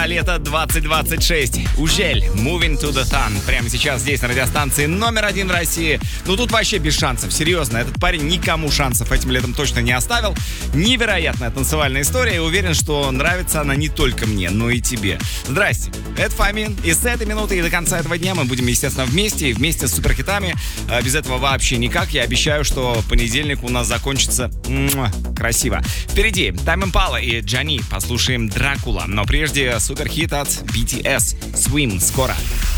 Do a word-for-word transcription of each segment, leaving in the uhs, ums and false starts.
Лето двадцать двадцать шесть. Ужель, Moving to the Sun. Прямо сейчас здесь на радиостанции номер один в России. Ну тут вообще без шансов, серьезно. Этот парень никому шансов этим летом точно не оставил. Невероятная танцевальная история. И уверен, что нравится она не только мне, но и тебе. Здрасте, это Фомин. И с этой минуты и до конца этого дня мы будем, естественно, вместе. И вместе с суперхитами. Без этого вообще никак. Я обещаю, что понедельник у нас закончится муа, красиво. Впереди Tame Impala и Джани. Послушаем Дракула. Но прежде суперхит от би ти эс Swim скоро.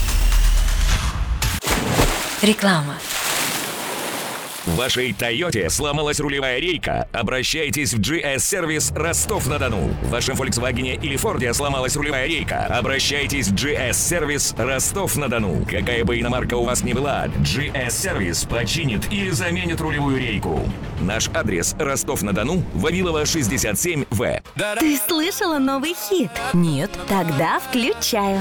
Реклама. В вашей Тойоте сломалась рулевая рейка? Обращайтесь в джи эс-сервис Ростов-на-Дону. В вашем Volkswagen или Форде сломалась рулевая рейка? Обращайтесь в джи эс-сервис Ростов-на-Дону. Какая бы иномарка у вас ни была, джи эс-сервис починит или заменит рулевую рейку. Наш адрес Ростов-на-Дону, Вавилова, шестьдесят семь вэ. Ты слышала новый хит? Нет. Тогда включаю.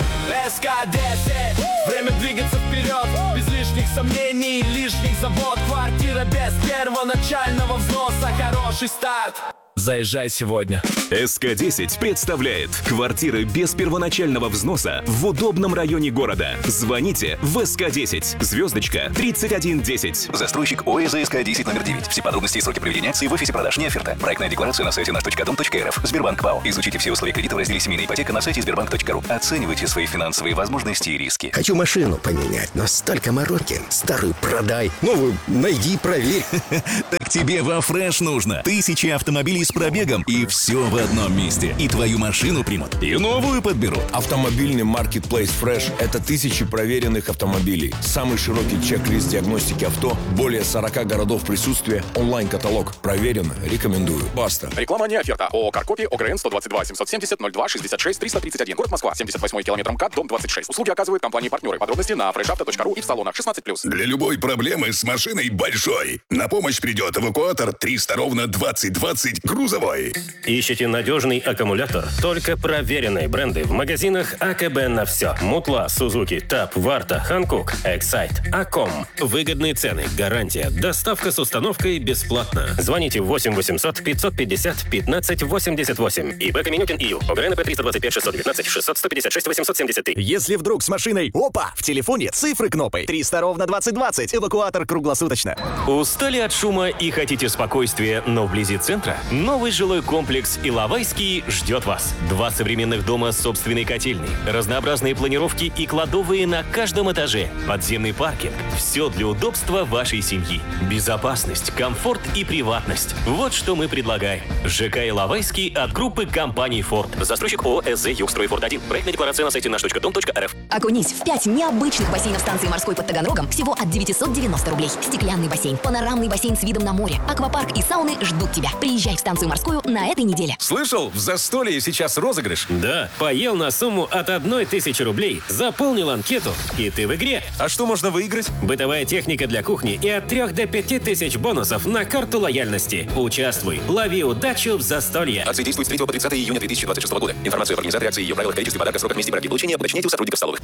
эс ка десять. Время двигаться вперед. Без лишних сомнений, лишних забот. Квартира без первоначального взноса. Хороший старт. Заезжай сегодня. эс ка десять представляет квартиры без первоначального взноса в удобном районе города. Звоните в эс ка десять, звездочка тридцать один десять. Застройщик ОЭЗ эс ка десять номер девять. Все подробности и сроки проведения акции в офисе продаж не оферта. Проектная декларация на сайте наш точка дом точка эр эф. Сбербанк ПАО. Изучите все условия кредита в разделе «Семейная ипотека» на сайте сбербанк точка ру. Оценивайте свои финансовые возможности и риски. Хочу машину поменять, но столько мороки. Старую продай, новую найди, проверь. Так тебе во Фреш нужно. Тысячи автомобилей с пробегом, и все в одном месте. И твою машину примут, и новую подберут. Автомобильный маркетплейс Fresh – это тысячи проверенных автомобилей. Самый широкий чек-лист диагностики авто, более сорока городов присутствия, онлайн-каталог. Проверено, рекомендую. Баста. Реклама не оферта. ООО «Каркопи», ОГРН сто двадцать два семьсот семьдесят ноль два шестьдесят шесть триста тридцать один. Город Москва, семьдесят восьмой километр МКАД, дом двадцать шесть. Услуги оказывают компании-партнеры. Подробности на фреш авто точка ру и в салонах шестнадцать плюс. Для любой проблемы с машиной большой. На помощь придет эвакуатор триста ровно двадцать двадцать грузовой. Ищите надежный аккумулятор? Только проверенные бренды в магазинах АКБ на все. Мутла, Сузуки, Тап, Варта, Ханкук, Эксайт, Аком. Выгодные цены, гарантия, доставка с установкой бесплатно. Звоните восемь восемьсот пятьсот пятьдесят пятнадцать восемьдесят восемь. ИП Каменюкин ИЮ. ОГРН П триста двадцать пять шестьсот девятнадцать шестьсот сто пятьдесят шесть восемьсот семьдесят три. Если вдруг с машиной, опа, в телефоне цифры кнопой. триста ровно двадцать двадцать. Эвакуатор круглосуточно. Устали от шума и хотите спокойствия, но вблизи центра? Новый жилой комплекс Иловайский ждет вас. Два современных дома с собственной котельной, разнообразные планировки и кладовые на каждом этаже, подземный паркинг. Все для удобства вашей семьи. Безопасность, комфорт и приватность. Вот что мы предлагаем. ЖК Иловайский от группы компаний Форд. Застройщик ООО СЗ Югстрой Форд один. Проектная декларация на сайте наш точка дом точка эр эф. Окунись в пять необычных бассейнов станции морской под Таганрогом всего от девятьсот девяносто рублей. Стеклянный бассейн, панорамный бассейн с видом на море, аквапарк и сауны ждут тебя. Приезжай в станцию морскую на этой неделе. Слышал, в застолье сейчас розыгрыш? Да, поел на сумму от одной тысячи рублей, заполнил анкету, и ты в игре. А что можно выиграть? Бытовая техника для кухни и от трех до пяти тысяч бонусов на карту лояльности. Участвуй, лови удачу в застолье. Акция действует с третьего по тридцатое июня две тысячи двадцать шестого года. Информацию об организаторе акции, ее правилах, количестве подарка, сроках, месте и получения уточняйте у сотрудников столовых.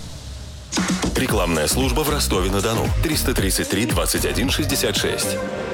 Рекламная служба в Ростове-на-Дону. триста тридцать три двадцать один шестьдесят шесть.